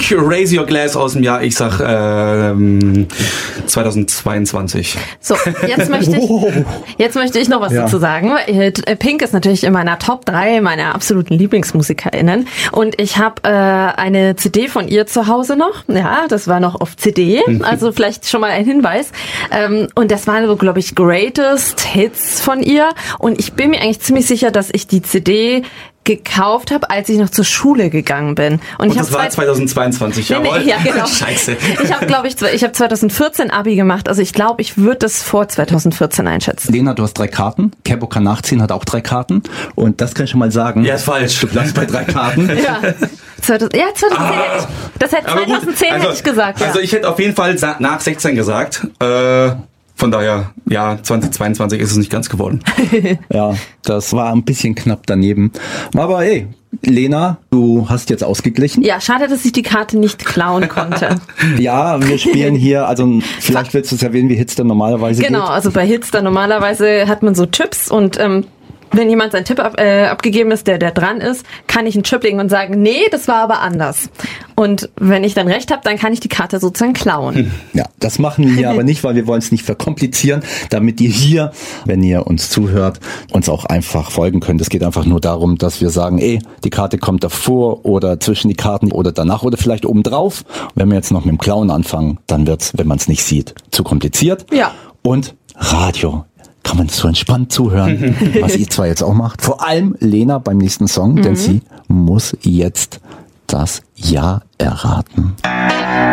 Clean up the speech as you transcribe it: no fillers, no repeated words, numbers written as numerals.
Musik, Raise Your Glass aus dem Jahr, ich sag 2022. So, jetzt möchte ich noch was dazu sagen. Pink ist natürlich in meiner Top 3 meiner absoluten LieblingsmusikerInnen. Und ich habe eine CD von ihr zu Hause noch. Ja, das war noch auf CD. Also vielleicht schon mal ein Hinweis. Und das waren so, glaube ich, Greatest Hits von ihr. Und ich bin mir eigentlich ziemlich sicher, dass ich die CD gekauft habe, als ich noch zur Schule gegangen bin. Und das war 2022, jawohl. Nee, ja, genau. Scheiße. Ich habe 2014 Abi gemacht. Also ich glaube, ich würde das vor 2014 einschätzen. Lena, du hast 3 Karten. Kebo kann nachziehen, hat auch 3 Karten. Und das kann ich schon mal sagen. Ja, ist falsch. Du bleibst bei 3 Karten. Ja. 2010 das hätte 2010 hätte ich gesagt. Ja. Also ich hätte auf jeden Fall nach 16 gesagt. Von daher, ja, 2022 ist es nicht ganz geworden. Ja, das war ein bisschen knapp daneben. Aber ey, Lena, du hast jetzt ausgeglichen. Ja, schade, dass ich die Karte nicht klauen konnte. Ja, wir spielen hier, also vielleicht willst du es erwähnen, wie Hitster normalerweise Genau, geht. also bei Hitster normalerweise hat man so Tipps und wenn jemand seinen Tipp abgegeben ist, der dran ist, kann ich einen Chip legen und sagen, nee, das war aber anders. Und wenn ich dann recht habe, dann kann ich die Karte sozusagen klauen. Ja, das machen wir hier aber nicht, weil wir wollen es nicht verkomplizieren, damit ihr hier, wenn ihr uns zuhört, uns auch einfach folgen könnt. Es geht einfach nur darum, dass wir sagen, die Karte kommt davor oder zwischen die Karten oder danach oder vielleicht obendrauf. Wenn wir jetzt noch mit dem Klauen anfangen, dann wird's, wenn man es nicht sieht, zu kompliziert. Ja. Und Radio kann man so entspannt zuhören, was ihr zwar jetzt auch macht. Vor allem Lena beim nächsten Song, denn sie muss jetzt das Jahr erraten.